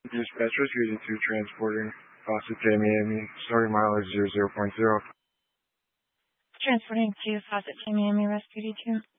Dispatch Rescue 82 transporting Faucet J Miami, starting mileage 00.0. Transporting to Faucet J Miami Rescue 2.